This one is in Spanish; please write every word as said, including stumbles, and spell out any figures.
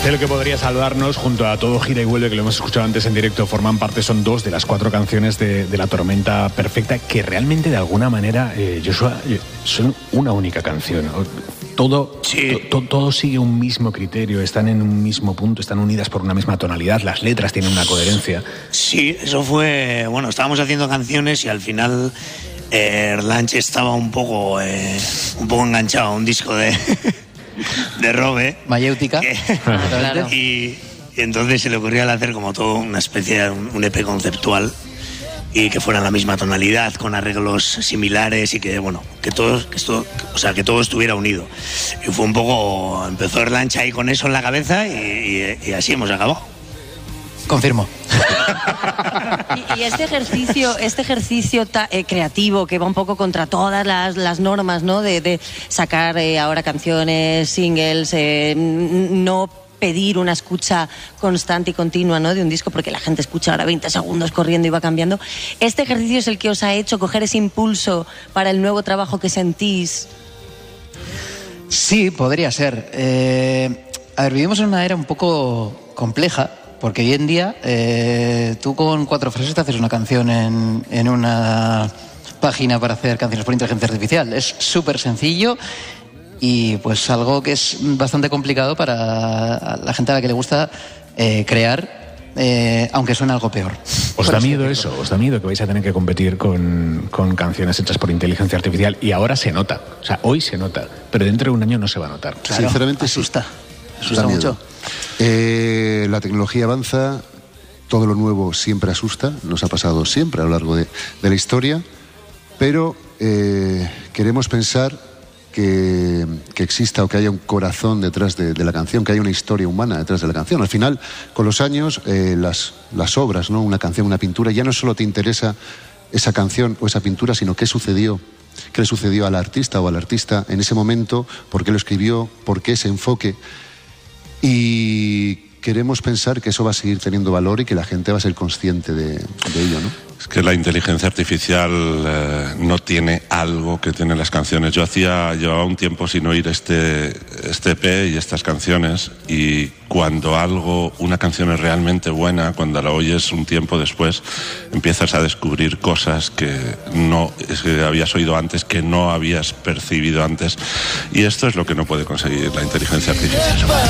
Este lo que podría salvarnos, junto a Todo gira y vuelve, que lo hemos escuchado antes en directo, forman parte, son dos de las cuatro canciones de, de La Tormenta Perfecta, que realmente de alguna manera, eh, Joshua, son una única canción. Todo, sí. to, to, todo sigue un mismo criterio, están en un mismo punto, están unidas por una misma tonalidad, las letras tienen una coherencia. Sí, eso fue... Bueno, estábamos haciendo canciones y al final eh, Erlanch estaba un poco, eh, un poco enganchado a un disco de... de Robe mayéutica que, claro. y, y entonces se le ocurrió al hacer como todo una especie de un, un E P conceptual y que fuera en la misma tonalidad, con arreglos similares y que bueno, que todo, que esto, o sea, que todo estuviera unido. Y fue un poco, empezó Erlanch ahí con eso en la cabeza y, y, y así hemos acabado. Confirmo. Y, y este ejercicio, este ejercicio ta, eh, creativo que va un poco contra todas las, las normas, ¿no? De, de sacar eh, ahora canciones, singles, eh, no pedir una escucha constante y continua, ¿no? De un disco, porque la gente escucha ahora veinte segundos corriendo y va cambiando. ¿Este ejercicio es el que os ha hecho coger ese impulso para el nuevo trabajo que sentís? Sí, podría ser. Eh, a ver, vivimos en una era un poco compleja, porque hoy en día eh, tú con cuatro frases te haces una canción en, en una página para hacer canciones por inteligencia artificial. Es súper sencillo y pues algo que es bastante complicado para la gente a la que le gusta eh, crear, eh, aunque suene algo peor. ¿Os da miedo eso? ¿Os da miedo que vais a tener que competir con, con canciones hechas por inteligencia artificial? Y ahora se nota, o sea, hoy se nota, pero dentro de un año no se va a notar. Claro, sinceramente asusta. Sí. Asusta mucho. Eh, la tecnología avanza, todo lo nuevo siempre asusta, nos ha pasado siempre a lo largo de, de la historia, pero eh, queremos pensar que, que exista o que haya un corazón detrás de, de la canción, que haya una historia humana detrás de la canción. Al final, con los años, eh, las, las obras, ¿no? Una canción, una pintura, ya no solo te interesa esa canción o esa pintura, sino qué sucedió, qué le sucedió al artista o al artista en ese momento, por qué lo escribió, por qué ese enfoque. Y queremos pensar que eso va a seguir teniendo valor y que la gente va a ser consciente de, de ello, ¿no? Es que la inteligencia artificial eh, no tiene algo que tienen las canciones. Yo hacía, llevaba un tiempo sin oír este, este E P y estas canciones, y cuando algo, una canción es realmente buena, cuando la oyes un tiempo después, empiezas a descubrir cosas que no es que habías oído antes, que no habías percibido antes, y esto es lo que no puede conseguir la inteligencia artificial.